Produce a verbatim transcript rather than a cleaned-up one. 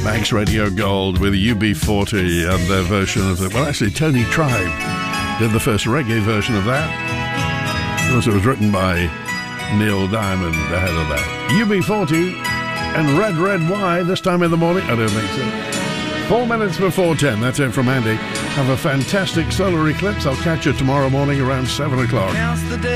Manx Radio Gold with U B forty and their version of it. Well, actually, Tony Tribe did the first reggae version of that. Of course, it was written by Neil Diamond ahead of that. U B forty and Red Red Y this time in the morning. I don't think so. Four minutes before ten. That's it from Andy. Have a fantastic solar eclipse. I'll catch you tomorrow morning around seven o'clock.